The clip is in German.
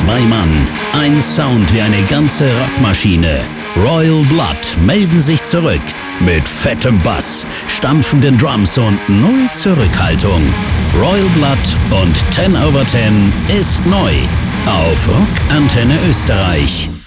2 Mann, ein Sound wie eine ganze Rockmaschine. Royal Blood melden sich zurück mit fettem Bass, stampfenden Drums und null Zurückhaltung. Royal Blood und 10 over 10 ist neu auf Rock Antenne Österreich.